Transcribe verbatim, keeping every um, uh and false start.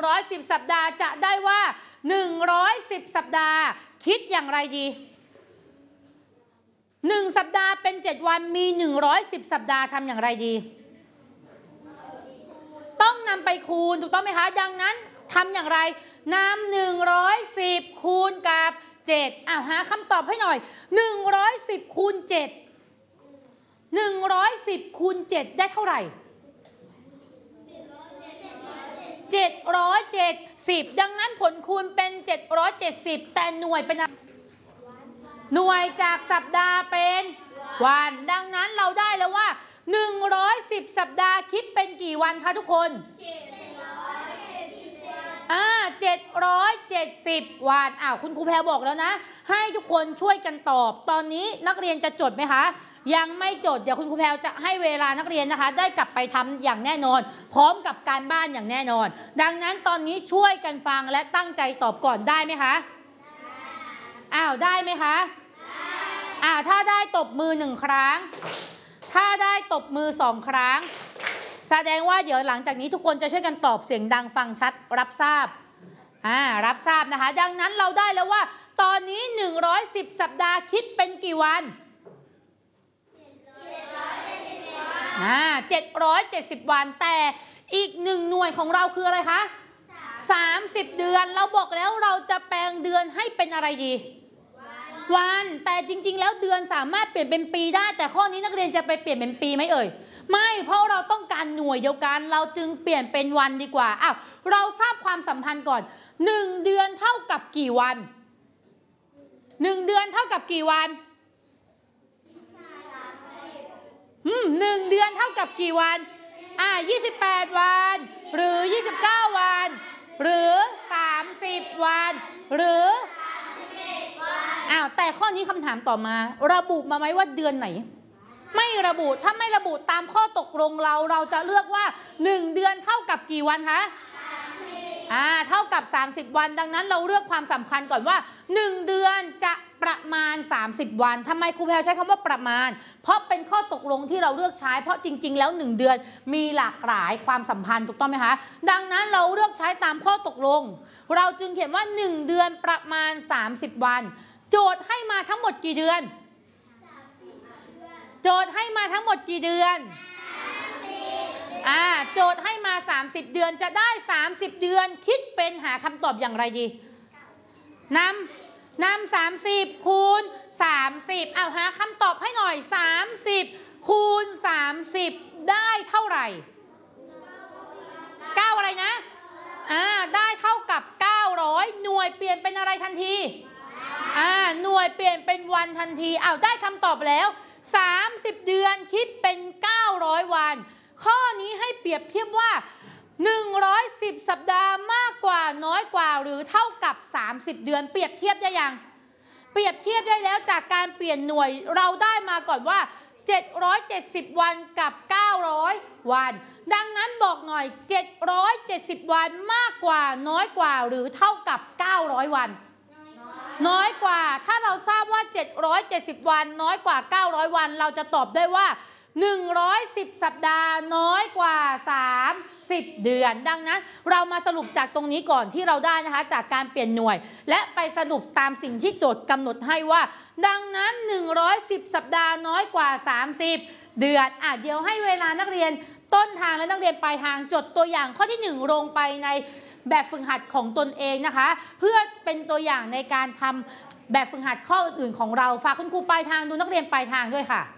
ร้อยสิบสัปดาห์จะได้ว่าหนึ่งร้อยสิบสัปดาห์คิดอย่างไรดีหนึ่งสัปดาห์เป็นเจ็ดวันมีหนึ่งร้อยสิบสัปดาห์ทำอย่างไรดีต้องนำไปคูณถูกต้องไหมคะดังนั้นทำอย่างไรนำหนึ่งร้อยสิบคูณกับเจ็ดอ้าวหาคำตอบให้หน่อยหนึ่งร้อยสิบคูณเจ็ดหนึ่งร้อยสิบคูณเจ็ดได้เท่าไหร่เจ็ดร้อยเจ็ดสิบดังนั้นผลคูณเป็นเจ็ดร้อยเจ็ดสิบแต่หน่วยเป็นหน่วยจากสัปดาห์เป็นวันดังนั้นเราได้แล้วว่าหนึ่งร้อยสิบสัปดาห์คิดเป็นกี่วันคะทุกคนอ่าเจ็ดร้อยเจ็ดสิบวันอ้าวคุณครูแพรบอกแล้วนะให้ทุกคนช่วยกันตอบตอนนี้นักเรียนจะจดไหมคะยังไม่จดเดี๋ยวคุณครูแพรจะให้เวลานักเรียนนะคะได้กลับไปทำอย่างแน่นอนพร้อมกับการบ้านอย่างแน่นอนดังนั้นตอนนี้ช่วยกันฟังและตั้งใจตอบก่อนได้ไหมคะอ้าวได้ไหมคะอ่าถ้าได้ตบมือหนึ่งครั้งถ้าได้ตบมือสองครั้งแสดงว่าเดี๋ยวหลังจากนี้ทุกคนจะช่วยกันตอบเสียงดังฟังชัดรับทราบอ่ารับทราบนะคะดังนั้นเราได้แล้วว่าตอนนี้หนึ่งร้อยสิบสัปดาห์คิดเป็นกี่วันอ่าเจ็ดร้อยเจ็ดสิบวันแต่อีกหนึ่งหน่วยของเราคืออะไรคะสามสิบเดือนเราบอกแล้วเราจะแปลงเดือนให้เป็นอะไรดีวันแต่จริงๆแล้วเดือนสามารถเปลี่ยนเป็นปีได้แต่ข้อนี้นักเรียนจะไปเปลี่ยนเป็นปีไหมเอ่ยไม่เพราะเราต้องการหน่วยเดียวกันเราจึงเปลี่ยนเป็นวันดีกว่าอ้าวเราทราบความสัมพันธ์ก่อนหนึ่งเดือนเท่ากับกี่วันหนึ่งเดือนเท่ากับกี่วันอืมหนึ่งเดือนเท่ากับกี่วันอ่ายี่สิบแปดวันหรือยี่สิบเก้าวันหรือสามสิบวันหรืออ้าวแต่ข้อนี้คำถามต่อมาระบุมาไหมว่าเดือนไหนไม่ระบุถ้าไม่ระบุตามข้อตกลงเราเราจะเลือกว่าหนึ่งเดือนเท่ากับกี่วันคะอ่าเท่ากับสามสิบวันดังนั้นเราเลือกความสำคัญก่อนว่าหนึ่งเดือนจะประมาณสามสิบวันทำไมครูแพรใช้คำว่าประมาณเพราะเป็นข้อตกลงที่เราเลือกใช้เพราะจริงๆแล้วหนึ่งเดือนมีหลากหลายความสัมพันธ์ถูกต้องไหมคะดังนั้นเราเลือกใช้ตามข้อตกลงเราจึงเขียนว่าหนึ่งเดือนประมาณสามสิบวันโจทย์ให้มาทั้งหมดกี่เดือนโจทย์ให้มาทั้งหมดกี่เดือนอ่าโจทย์ให้มาสามสิบเดือนจะได้สามสิบเดือนคิดเป็นหาคำตอบอย่างไรดีนำนำสามสิบคูณสามสิบเอาหาคำตอบให้หน่อยสามสิบคูณสามสิบได้เท่าไหร่เก้าอะไรนะอ่าได้เท่ากับเก้าร้อยหน่วยเปลี่ยนเป็นอะไรทันทีอ่าหน่วยเปลี่ยนเป็นวันทันทีอ้าวได้คำตอบแล้วสามสิบเดือนคิดเป็นเก้าร้อยวันข้อนี้ให้เปรียบเทียบว่าหนึ่งร้อยสิบสัปดาห์มากกว่าน้อยกว่าหรือเท่ากับสามสิบเดือนเปรียบเทียบได้ยังเปรียบเทียบได้แล้วจากการเปลี่ยนหน่วยเราได้มาก่อนว่าเจ็ดร้อยเจ็ดสิบวันกับเก้าร้อยวันดังนั้นบอกหน่อยเจ็ดร้อยเจ็ดสิบวันมากกว่าน้อยกว่าหรือเท่ากับเก้าร้อยวันน้อยกว่าถ้าเราทราบว่าเจ็ดร้อยเจ็ดสิบวันน้อยกว่าเก้าร้อยวันเราจะตอบได้ว่าหนึ่งร้อยสิบสัปดาห์น้อยกว่าสามสิบเดือนดังนั้นเรามาสรุปจากตรงนี้ก่อนที่เราได้นะคะจากการเปลี่ยนหน่วยและไปสรุปตามสิ่งที่โจทย์กำหนดให้ว่าดังนั้นหนึ่งร้อยสิบสัปดาห์น้อยกว่าสามสิบเดือนอ่ะเดี๋ยวให้เวลานักเรียนต้นทางและนักเรียนปลายทางจดตัวอย่างข้อที่หนึ่งลงไปในแบบฝึกหัดของตนเองนะคะเพื่อเป็นตัวอย่างในการทำแบบฝึกหัดข้ออื่นๆของเราฝากคุณครูปลายทางดูนักเรียนปลายทางด้วยค่ะ